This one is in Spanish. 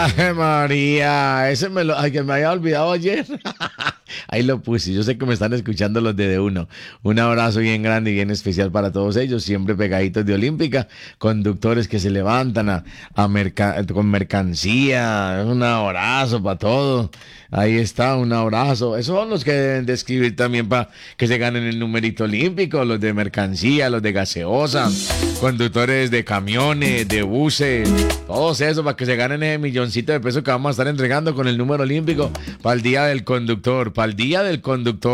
Ay, María, ese ay, que me había olvidado ayer. Ahí lo puse. Yo sé que me están escuchando los de uno. Un abrazo bien grande y bien especial para todos ellos, siempre pegaditos de Olímpica, conductores que se levantan con mercancía. Un abrazo para todos. Ahí está, un abrazo. Esos son los que deben de escribir también para que se ganen el numerito olímpico, los de mercancía, los de gaseosa, conductores de camiones, de buses, todos esos para que se ganen ese milloncito de pesos que vamos a estar entregando con el número olímpico para el Día del Conductor, para el Día del Conductor.